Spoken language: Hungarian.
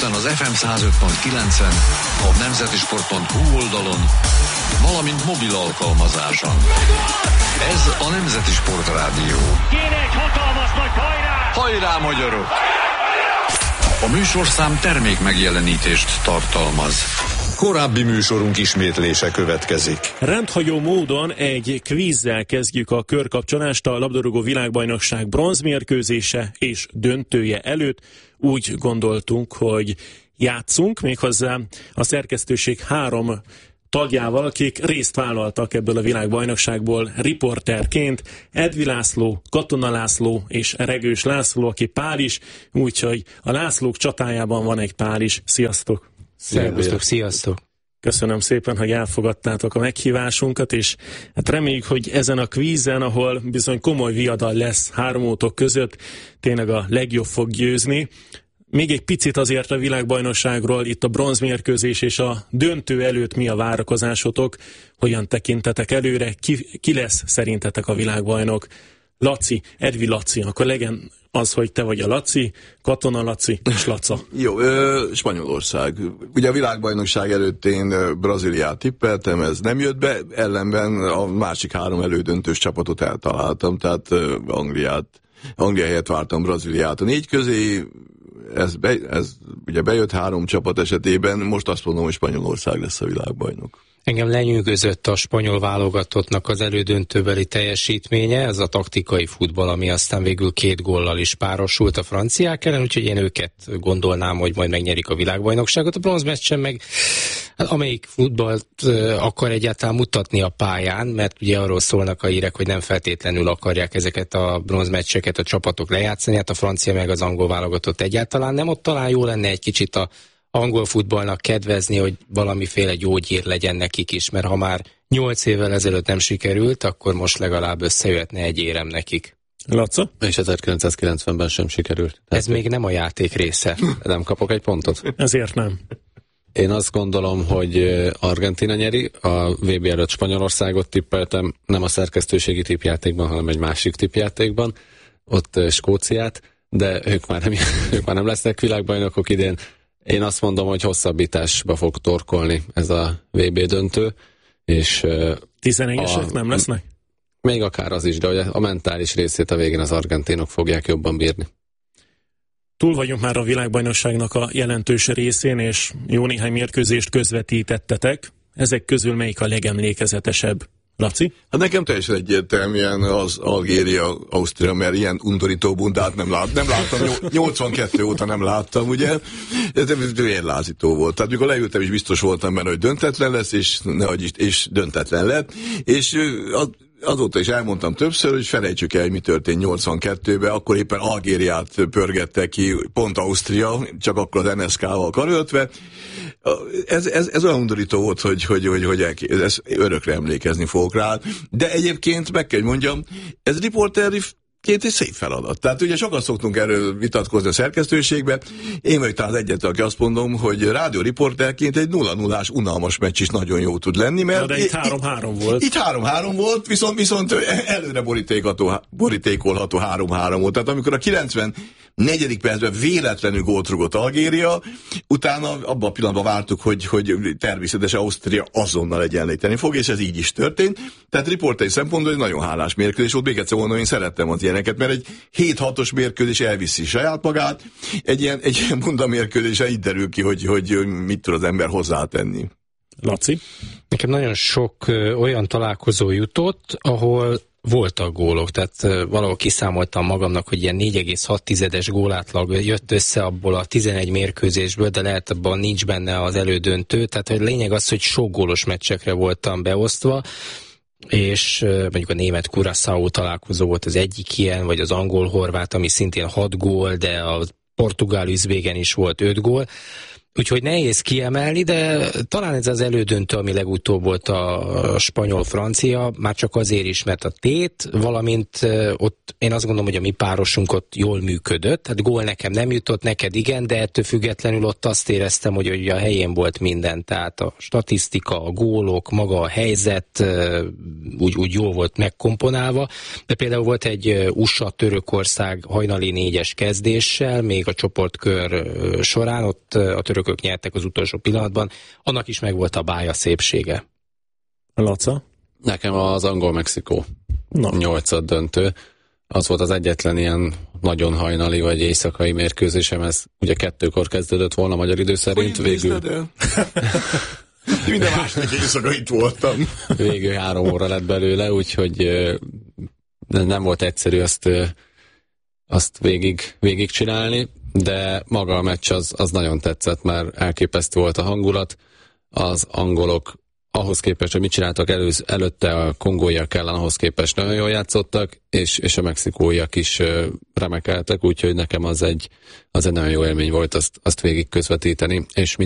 Budapesten az FM 105.9-en, a nemzetisport.hu oldalon, valamint mobil alkalmazáson. Ez a Nemzeti Sportrádió. Kéne egy hatalmas nagy hajrá! Hajrá, magyarok! A műsorszám termék megjelenítést tartalmaz. Korábbi műsorunk ismétlése következik. Rendhagyó módon egy kvízzel kezdjük a körkapcsolást a labdarúgó világbajnokság bronzmérkőzése és döntője előtt. Úgy gondoltunk, hogy játszunk, méghozzá a szerkesztőség 3 tagjával, akik részt vállaltak ebből a világbajnokságból riporterként: Edvi László, Katona László és Regős László, aki Pál is, úgyhogy a Lászlók csatájában van egy Pál is. Sziasztok! Sziasztok! Köszönöm szépen, hogy elfogadtátok a meghívásunkat, és hát reméljük, hogy ezen a kvízen, ahol bizony komoly viadal lesz 3 között, tényleg a legjobb fog győzni. Még egy picit azért a világbajnokságról, itt a bronzmérkőzés és a döntő előtt mi a várakozásotok, hogyan tekintetek előre, ki lesz szerintetek a világbajnok? Laci, Edvi Laci, akkor legyen az, hogy te vagy a Laci, Katona Laci és Laca. Jó, Spanyolország. Ugye a világbajnokság előtt én Brazíliát tippeltem, ez nem jött be, ellenben a másik 3 elődöntős csapatot eltaláltam, tehát Anglia helyett vártam Brazíliát a 4 közé, ez ugye bejött 3 csapat esetében, most azt mondom, hogy Spanyolország lesz a világbajnok. Engem lenyűgözött a spanyol válogatottnak az elődöntőbeli teljesítménye, ez a taktikai futball, ami aztán végül 2 góllal is párosult a franciák ellen, úgyhogy én őket gondolnám, hogy majd megnyerik a világbajnokságot. A bronzmeccsen meg amelyik futballt akar egyáltalán mutatni a pályán, mert ugye arról szólnak a hírek, hogy nem feltétlenül akarják ezeket a bronzmeccseket a csapatok lejátszani, hát a francia meg az angol válogatott egyáltalán nem, ott talán jó lenne egy kicsit a angol futballnak kedvezni, hogy valamiféle gyógyír legyen nekik is, mert ha már 8 évvel ezelőtt nem sikerült, akkor most legalább összejöhetne egy érem nekik. Laca? És 1990-ben sem sikerült. Ez még nem a játék része. Nem kapok egy pontot? Ezért nem. Én azt gondolom, hogy Argentína nyeri, a VB előtt Spanyolországot tippeltem, nem a szerkesztőségi tippjátékban, hanem egy másik tippjátékban, ott Skóciát, de ők már nem lesznek világbajnokok idén. Én azt mondom, hogy hosszabbításba fog torkolni ez a VB döntő, és 11-esek nem lesznek? Még akár az is, de a mentális részét a végén az argentinok fogják jobban bírni. Túl vagyunk már a világbajnokságnak a jelentős részén, és jó néhány mérkőzést közvetítettetek. Ezek közül melyik a legemlékezetesebb? Laci? Hát nekem teljesen egyértelműen az Algéria-Ausztria, mert ilyen undorító bundát nem láttam, 82 óta nem láttam, ugye? Ez ilyen lázító volt. Tehát mikor leültem is biztos voltam benne, hogy döntetlen lesz, és döntetlen lett, és azóta is elmondtam többször, hogy felejtsük el, hogy mi történt 82-ben, akkor éppen Algériát pörgette ki, pont Ausztria, csak akkor az NSK-val karöltve. Ez olyan undorító volt, hogy ez örökre emlékezni fogok rá. De egyébként meg kell mondjam, ez riporterként egy szép feladat. Tehát ugye sokat szoktunk erről vitatkozni a szerkesztőségben. Én vagyok talán az egyetlen, aki azt mondom, hogy rádióriporterként egy 0-0-ás unalmas meccs is nagyon jó tud lenni, mert de itt 3-3 volt. Itt 3-3 volt, viszont előre borítékolható 3-3 volt. Tehát amikor a 94. percben véletlenül gólt rúgott Algéria, utána abban a pillanatban vártuk, hogy természetesen Ausztria azonnal egyenlíteni fog, és ez így is történt. Tehát riporteri szempontból egy nagyon hálás mérkőzés volt. Még egyszer mondom, én szerettem az ilyeneket, mert egy 7-6-os mérkőzés elviszi saját magát, egy ilyen bunda mérkőzésen így derül ki, hogy mit tud az ember hozzátenni. Laci? Nekem nagyon sok olyan találkozó jutott, ahol voltak gólok, tehát valahol kiszámoltam magamnak, hogy ilyen 4,6-es gólátlag jött össze abból a 11 mérkőzésből, de lehet abban nincs benne az elődöntő, tehát a lényeg az, hogy sok gólos meccsekre voltam beosztva, és mondjuk a német Curaçao találkozó volt az egyik ilyen, vagy az angol-horvát, ami szintén 6 gól, de a portugál üzbégen is volt 5 gól. Úgyhogy nehéz kiemelni, de talán ez az elődöntő, ami legutóbb volt a spanyol-francia, már csak azért is, mert a tét, valamint ott én azt gondolom, hogy a mi párosunk ott jól működött, hát gól nekem nem jutott, neked igen, de ettől függetlenül ott azt éreztem, hogy a helyén volt minden, tehát a statisztika, a gólok, maga a helyzet úgy jól volt megkomponálva, de például volt egy USA-Törökország hajnali 4-es kezdéssel, még a csoportkör során, ott a törökök nyertek az utolsó pillanatban, annak is megvolt a bája szépsége. Laca? Nekem az angol-mexikó 8. döntő. Az volt az egyetlen ilyen nagyon hajnali vagy éjszakai mérkőzésem, ez ugye 2-kor kezdődött volna magyar idő szerint, végül... Minden másnak éjszaka itt voltam. Végül 3 óra lett belőle, úgyhogy nem volt egyszerű azt végig csinálni, de maga a meccs az nagyon tetszett, mert elképesztő volt a hangulat. Az angolok ahhoz képest, hogy mit csináltak előtte a kongóiak ellen, ahhoz képest nagyon jól játszottak, és a mexikóiak is remekeltek, úgyhogy nekem az egy nagyon jó élmény volt azt végig közvetíteni, és